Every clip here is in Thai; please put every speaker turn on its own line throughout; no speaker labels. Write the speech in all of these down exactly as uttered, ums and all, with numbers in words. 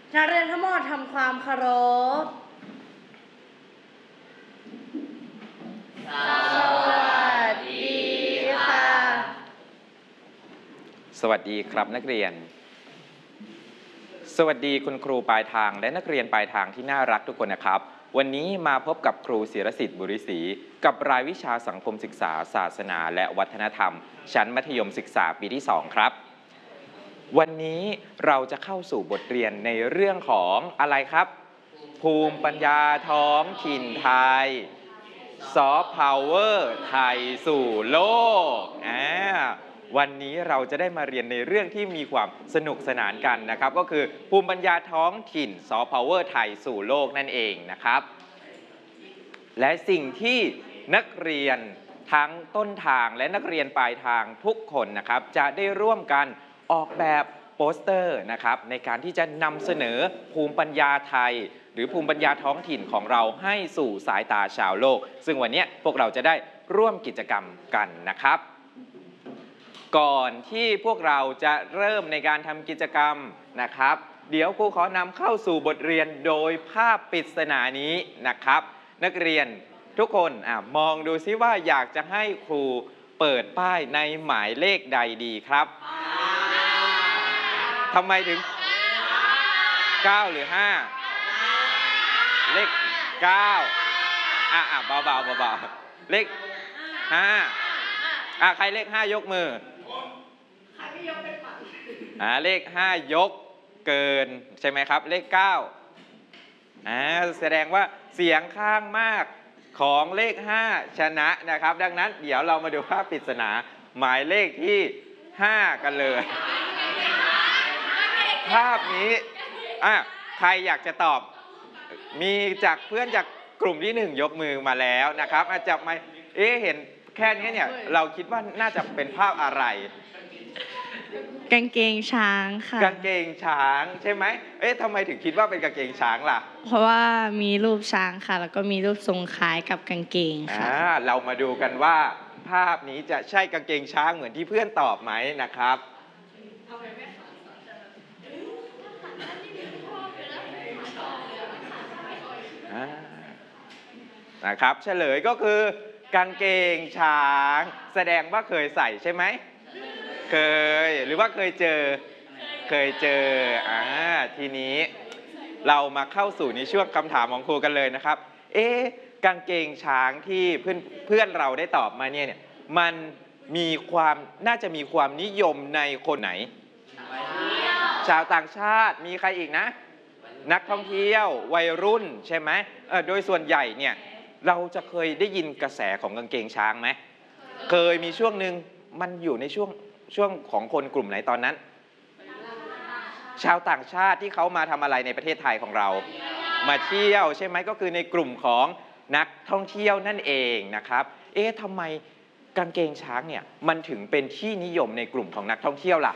นักเรียนทั้งหมดทำความเคารพสวัสดีค่ะ
สวัสดีครับนักเรียนสวัสดีคุณครูปลายทางและนักเรียนปลายทางที่น่ารักทุกคนนะครับวันนี้มาพบกับครูศิรสิทธิ์บุริศรีกับรายวิชาสังคมศึกษาศาสนาและวัฒนธรรมชั้นมัธยมศึกษาปีที่สองครับวันนี้เราจะเข้าสู่บทเรียนในเรื่องของอะไรครับภูมิปัญญาท้องถิ่นไทยซอฟต์พาวเวอร์ไทยสู่โลกอ่าวันนี้เราจะได้มาเรียนในเรื่องที่มีความสนุกสนานกันนะครับก็คือภูมิปัญญาท้องถิ่นซอฟต์พาวเวอร์ไทยสู่โลกนั่นเองนะครับและสิ่งที่นักเรียนทั้งต้นทางและนักเรียนปลายทางทุกคนนะครับจะได้ร่วมกันออกแบบโปสเตอร์นะครับในการที่จะนำเสนอภูมิปัญญาไทยหรือภูมิปัญญาท้องถิ่นของเราให้สู่สายตาชาวโลกซึ่งวันนี้พวกเราจะได้ร่วมกิจกรรมกันนะครับก่อนที่พวกเราจะเริ่มในการทำกิจกรรมนะครับเดี๋ยวครูขอนำเข้าสู่บทเรียนโดยภาพปริศนานี้นะครับนักเรียนทุกคนอ่ะมองดูซิว่าอยากจะให้ครูเปิดป้ายในหมายเลขใดดีครับทำไมถึงเก้าหรือห้าเลขเก้าอ่ะอ่ะเบาเบาเบาเลขห้าอ่ะใครเลขห้ายกมือใครไม่ยกเป็นฝันอ่าเลขห้ายกเกินใช่ไหมครับเลขเก้าอ่าแสดงว่าเสียงข้างมากของเลขห้าชนะนะครับดังนั้นเดี๋ยวเรามาดูภาพปริศนาหมายเลขที่ห้ากันเลยภาพนี้อ่ะใครอยากจะตอบมีจากเพื่อนจากกลุ่มที่หนึ่งยกมือมาแล้วนะครับอาจจะไม่เอ๊ะเห็นแค่นี้เนี่ยเราคิดว่าน่าจะเป็นภาพอะไร
กางเกงช้างค่ะ
กางเกงช้างใช่ไหมเอ๊ะทำไมถึงคิดว่าเป็นกางเกงช้างล่ะ
เพราะว่ามีรูปช้างค่ะแล้วก็มีรูปทรงคล้ายกับกางเกงค่ะ
อ่าเรามาดูกันว่าภาพนี้จะใช่กางเกงช้างเหมือนที่เพื่อนตอบไหมนะครับนะครับเฉลยก็คือกางเกงช้างแสดงว่าเคยใส่ใช่ไหมเคยหรือว่าเคยเจอเคยเจออ่าทีนี้เรามาเข้าสู่ในช่วงคำถามของครูกันเลยนะครับเอ๊ะกางเกงช้างที่เพื่อนเพื่อนเราได้ตอบมาเนี่ยเนี่ยมันมีความน่าจะมีความนิยมในคนไหนชาวต่างชาติมีใครอีกนะนักท่องเที่ยววัยรุ่นใช่ไหมเออโดยส่วนใหญ่เนี่ยเราจะเคยได้ยินกระแสของกางเกงช้างไหมเคยมีช่วงหนึ่งมันอยู่ในช่วงช่วงของคนกลุ่มไหนตอนนั้นชาวต่างชาติที่เขามาทำอะไรในประเทศไทยของเรามาเที่ยวใช่ไหมก็คือในกลุ่มของนักท่องเที่ยวนั่นเองนะครับเอ๊ะทำไมกางเกงช้างเนี่ยมันถึงเป็นที่นิยมในกลุ่มของนักท่องเที่ยวล่ะ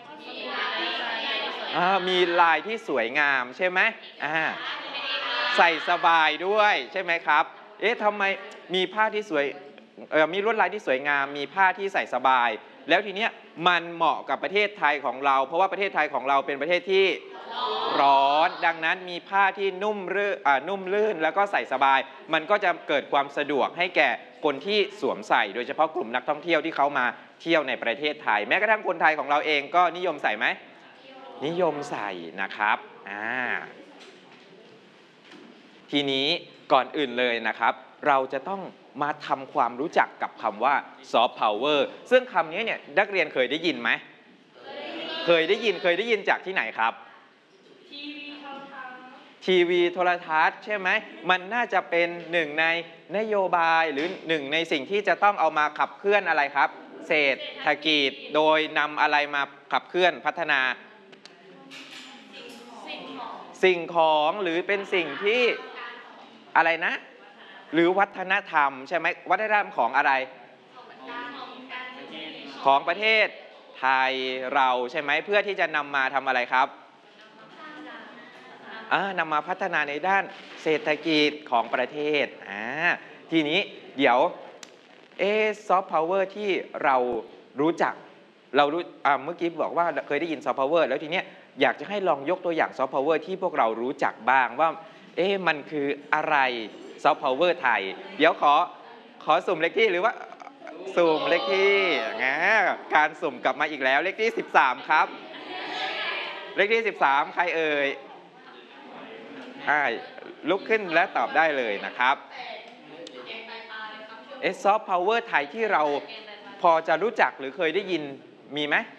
มีลายที่สวยงามใช่ไหมใส่สบายด้วยใช่ไหมครับเอ๊ะทำไมมีผ้าที่สวยเอ่อมีลวดลายที่สวยงามมีผ้าที่ใส่สบายแล้วทีเนี้ยมันเหมาะกับประเทศไทยของเราเพราะว่าประเทศไทยของเราเป็นประเทศที่ร้อนดังนั้นมีผ้าที่นุ่มลื่นอ่านุ่มลื่นแล้วก็ใส่สบายมันก็จะเกิดความสะดวกให้แก่คนที่สวมใส่โดยเฉพาะกลุ่มนักท่องเที่ยวที่เขามาเที่ยวในประเทศไทยแม้กระทั่งคนไทยของเราเองก็นิยมใส่ไหมนิยมใส่นะครับอ่าทีนี้ก่อนอื่นเลยนะครับเราจะต้องมาทำความรู้จักกับคำว่าซอฟต์พาวเวอร์ซึ่งคำนี้เนี่ยนักเรียนเคยได้ยินไหมเคยได้ยินเคยได้ยินจากที่ไหนครับทีวีโทรทัศน์ทีวีโทรทัศน์ใช่ไหมมันน่าจะเป็นหนึ่งในนโยบายหรือหนึ่งในสิ่งที่จะต้องเอามาขับเคลื่อนอะไรครับเศรษฐกิจโดยนำอะไรมาขับเคลื่อนพัฒนาสิ่งของหรือเป็นสิ่งที่อะไรนะหรือวัฒนธรรมใช่ไหมวัฒนธรรมของอะไรของประเทศไทยเราใช่ไหมเพื่อที่จะนำมาทำอะไรครับอ่านำมาพัฒนาในด้านเศรษฐกิจของประเทศอ่าทีนี้เดี๋ยวเอซอฟต์พาวเวอร์ที่เรารู้จักเรารู้อ่าเมื่อกี้บอกว่าเคยได้ยินซอฟต์พาวเวอร์แล้วทีเนี้ยอยากจะให้ลองยกตัวอย่างซอฟต์พาวเวอร์ที่พวกเรารู้จักบ้างว่าเอ๊ะมันคืออะไรซอฟต์พาวเวอร์ไทยเดี๋ยวขอขอสุ่มเลขที่หรือว่าสุ่มเลขที่นะการสุ่มกลับมาอีกแล้วเลขที่สิบสามครับเลขที่สิบสามใครเอ่ยใช่ลุกขึ้นและตอบได้เลยนะครับเอซอฟต์พาวเวอร์ไทยที่เราพอจะรู้จักหรือเคยได้ยินมีไหม